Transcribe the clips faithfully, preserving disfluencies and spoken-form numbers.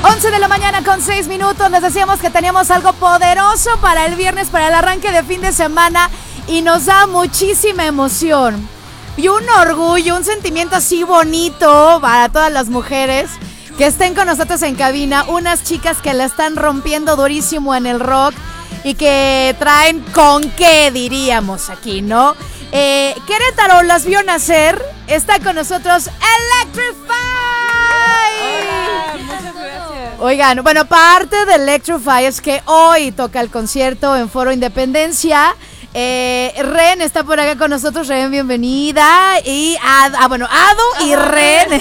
once de la mañana con seis minutos. Les decíamos que teníamos algo poderoso para el viernes, para el arranque de fin de semana. Y nos da muchísima emoción. Y un orgullo, un sentimiento así bonito para todas las mujeres que estén con nosotros en cabina. Unas chicas que la están rompiendo durísimo en el rock y que traen con qué, diríamos aquí, ¿no? Eh, Querétaro las vio nacer. Está con nosotros Electrify. Hola, muchas gracias. Oigan, bueno, parte de Electrify es que hoy toca el concierto en Foro Independencia. Eh, Ren está por acá con nosotros. Ren, bienvenida. Y Ad, ah, bueno, Adu y Ren.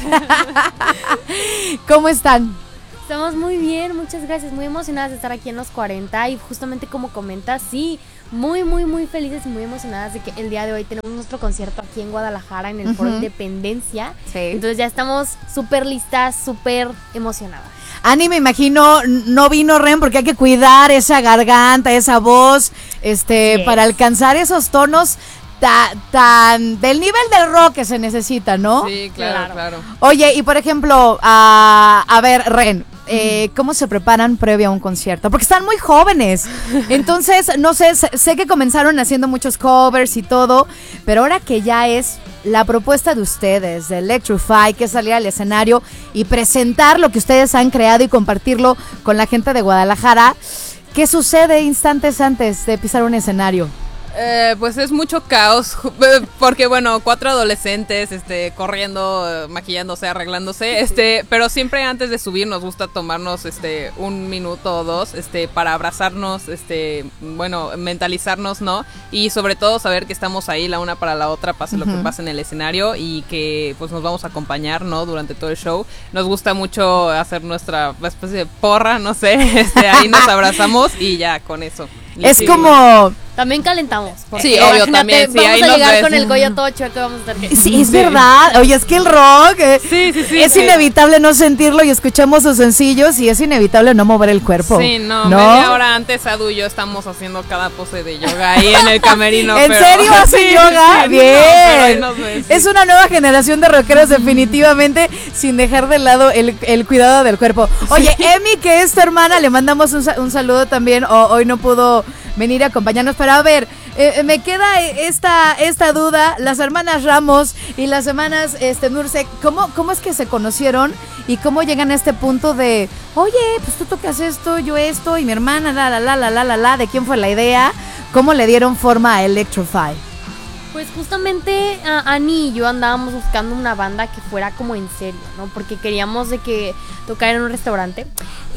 ¿Cómo están? Estamos muy bien, muchas gracias, muy emocionadas de estar aquí en los cuarenta y justamente como comentas, sí, muy, muy, muy felices y muy emocionadas de que el día de hoy tenemos nuestro concierto aquí en Guadalajara en el uh-huh. Foro Independencia. Sí. Entonces ya estamos súper listas, súper emocionadas. Ani, me imagino, no vino Ren porque hay que cuidar esa garganta, esa voz, este, yes. para alcanzar esos tonos tan, tan del nivel del rock que se necesita, ¿no? Sí, claro, claro. claro. Oye, y por ejemplo, a, a ver, Ren, eh, ¿cómo se preparan previo a un concierto? Porque están muy jóvenes, entonces, no sé, sé que comenzaron haciendo muchos covers y todo, pero ahora que ya es la propuesta de ustedes, de Electrify, que es salir al escenario y presentar lo que ustedes han creado y compartirlo con la gente de Guadalajara, ¿qué sucede instantes antes de pisar un escenario? Eh, pues es mucho caos, porque bueno, cuatro adolescentes, este, corriendo, maquillándose, arreglándose, este, pero siempre antes de subir nos gusta tomarnos, este, un minuto o dos, este, para abrazarnos, este, bueno, mentalizarnos, ¿no? Y sobre todo saber que estamos ahí la una para la otra, pase uh-huh. lo que pase en el escenario y que, pues, nos vamos a acompañar, ¿no? Durante todo el show. Nos gusta mucho hacer nuestra especie de porra, no sé, este, ahí nos abrazamos y ya, con eso. Y es sí, como... También calentamos. Sí, obvio, también. Sí, vamos ahí a nos llegar ves. con el cuello todo chueco, vamos a estar que... Sí, es sí. verdad. Oye, es que el rock eh, sí, sí, sí, es sí. inevitable no sentirlo y escuchamos sus sencillos y es inevitable no mover el cuerpo. Sí, no, ¿no? media hora antes Adu y yo estamos haciendo cada pose de yoga ahí en el camerino. ¿En pero... serio hace sí, yoga? Sí, Bien. no, ves, sí. Es una nueva generación de rockeros definitivamente, sin dejar de lado el, el cuidado del cuerpo. Oye, sí. Emi, que es tu hermana, le mandamos un, un saludo también. O, hoy no pudo venir a acompañarnos, pero a ver, eh, me queda esta esta duda, las hermanas Ramos y las hermanas este, Nurse, ¿cómo, ¿cómo es que se conocieron y cómo llegan a este punto de, oye, pues tú tocas esto, yo esto, y mi hermana, la, la, la, la, la, la, la, ¿de quién fue la idea? ¿Cómo le dieron forma a Electrify? Pues justamente uh, Ani y yo andábamos buscando una banda que fuera como en serio, ¿no? Porque queríamos de que tocar en un restaurante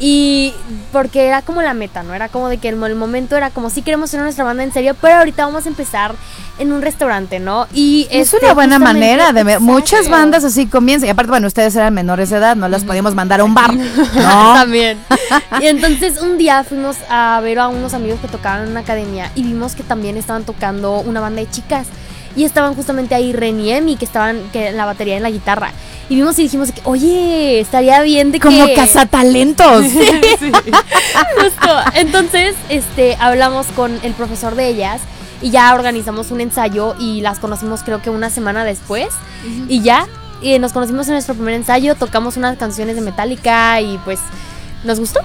y porque era como la meta, ¿no? Era como de que el, el momento era como sí queremos tener nuestra banda en serio, pero ahorita vamos a empezar en un restaurante, ¿no? Y es este, una buena manera de ver, exacto. Muchas bandas así comienzan, y aparte, bueno, ustedes eran menores de edad, no las podíamos mandar a un bar, ¿no? También. Y entonces un día fuimos a ver a unos amigos que tocaban en una academia y vimos que también estaban tocando una banda de chicas. Y estaban justamente ahí Ren y Emi, que estaban que en la batería y en la guitarra. Y vimos y dijimos que, oye, estaría bien de como que... Como cazatalentos. Sí, sí. Justo. Entonces, este, hablamos con el profesor de ellas y ya organizamos un ensayo y las conocimos creo que una semana después. Uh-huh. Y ya, y nos conocimos en nuestro primer ensayo, tocamos unas canciones de Metallica y pues nos gustó.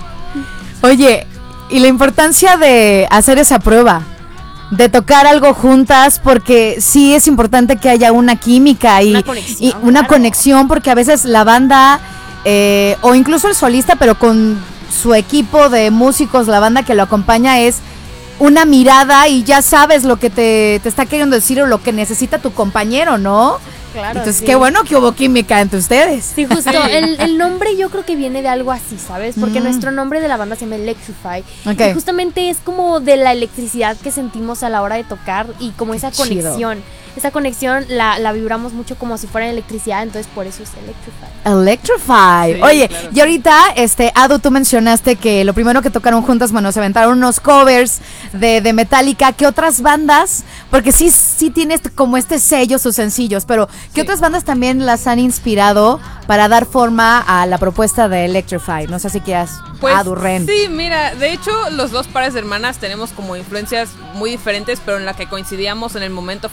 Oye, y la importancia de hacer esa prueba, de tocar algo juntas, porque sí es importante que haya una química y una conexión, y una claro. conexión, porque a veces la banda eh, o incluso el solista, pero con su equipo de músicos, la banda que lo acompaña, es una mirada y ya sabes lo que te, te está queriendo decir o lo que necesita tu compañero, ¿no? Claro, entonces sí. Qué bueno que hubo química entre ustedes. Sí, justo, el, el nombre yo creo que viene de algo así, ¿sabes? Porque mm. nuestro nombre de la banda se llama Electrify. Okay. Y justamente es como de la electricidad que sentimos a la hora de tocar y como Qué esa conexión. Chido. Esa conexión la, la vibramos mucho como si fuera electricidad, entonces por eso es Electrify. Electrify. Sí, Oye, claro. Y ahorita, este, Adu, tú mencionaste que lo primero que tocaron juntas, bueno, se aventaron unos covers de, de Metallica. ¿Qué otras bandas? Porque sí, sí tiene como este sello sus sencillos, pero ¿qué sí. otras bandas también las han inspirado para dar forma a la propuesta de Electrify? No sé si quieras, pues, Adu, Ren. Sí, mira, de hecho, los dos pares de hermanas tenemos como influencias muy diferentes, pero en la que coincidíamos en el momento fue de Warner.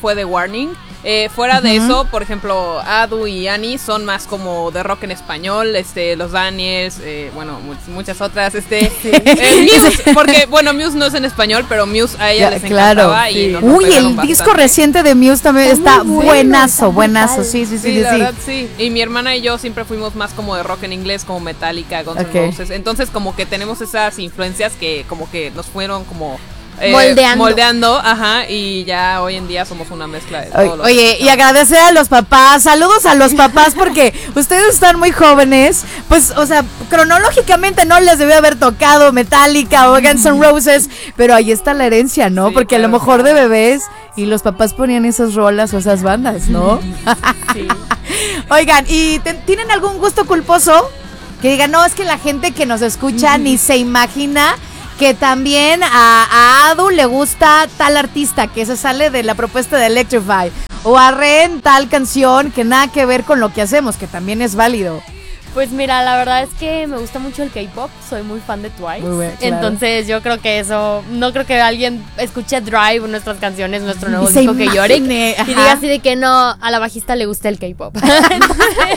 Morning. Eh, fuera uh-huh. de eso, por ejemplo, Adu y Annie son más como de rock en español, este, los Daniels, eh, bueno, muchas, muchas otras, este, sí. eh, Muse, porque, bueno, Muse no es en español, pero Muse a ella ya, les encantaba claro, y sí. nos Uy, el bastante. disco reciente de Muse también está, está bueno, buenazo, está buenazo, sí, sí, sí, sí, sí, la sí. verdad, sí. Y mi hermana y yo siempre fuimos más como de rock en inglés, como Metallica, Guns N' okay. Roses, entonces como que tenemos esas influencias que como que nos fueron como Eh, moldeando. moldeando, ajá, y ya hoy en día somos una mezcla de todo. Oye, oye y agradecer a los papás, saludos a los papás porque ustedes están muy jóvenes, pues, o sea, cronológicamente no les debió haber tocado Metallica o Guns N' Roses, pero ahí está la herencia, ¿no? Sí, porque claro. a lo mejor de bebés y los papás ponían esas rolas o esas bandas, ¿no? Sí. Oigan, ¿y te, tienen algún gusto culposo? Que digan, no, es que la gente que nos escucha ni se imagina que también a, a Adu le gusta tal artista que se sale de la propuesta de Electrify, o a Ren tal canción que nada que ver con lo que hacemos, que también es válido. Pues mira, la verdad es que me gusta mucho el K-pop, soy muy fan de Twice, muy bien, claro. Entonces yo creo que eso, no creo que alguien escuche Drive, nuestras canciones, nuestro nuevo y disco que llore, y diga así de que no, a la bajista le gusta el K-pop. Entonces...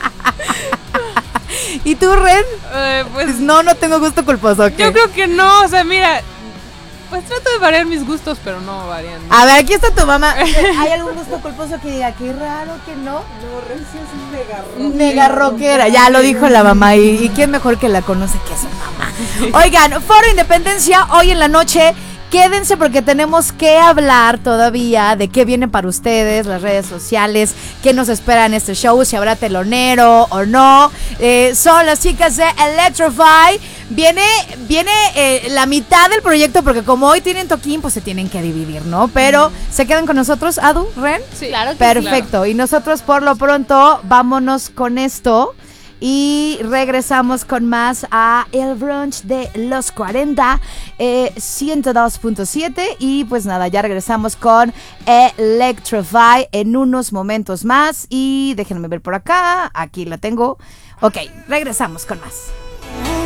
¿Y tú, Ren? Eh, pues no, no tengo gusto culposo. ¿Qué? Yo creo que no, o sea, mira, pues trato de variar mis gustos, pero no varían. A ver, aquí está tu mamá. ¿Hay algún gusto culposo que diga, qué raro que no? No, Ren sí es mega rockera. Mega rockera, ya lo dijo la mamá. ¿Y, y quién mejor que la conoce que su mamá? Oigan, Foro Independencia, hoy en la noche. Quédense porque tenemos que hablar todavía de qué viene para ustedes, las redes sociales, qué nos espera en este show, si habrá telonero o no. Eh, son las chicas de Electrify. Viene, viene eh, la mitad del proyecto porque como hoy tienen toquín, pues se tienen que dividir, ¿no? Pero mm. se quedan con nosotros, Adu, Ren. Sí, claro que perfecto. Claro. Y nosotros por lo pronto vámonos con esto. Y regresamos con más a El Brunch de los cuarenta, eh, ciento dos punto siete. Y pues nada, ya regresamos con Electrify en unos momentos más. Y déjenme ver por acá, aquí la tengo. Ok, regresamos con más.